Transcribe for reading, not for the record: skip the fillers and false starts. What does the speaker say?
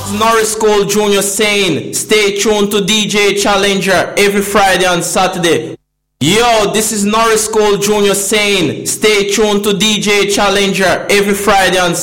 Norris Cole Jr. saying, stay tuned to DJ Challenger every Friday and Saturday. Yo, this is Norris Cole Jr. saying, stay tuned to DJ Challenger every Friday and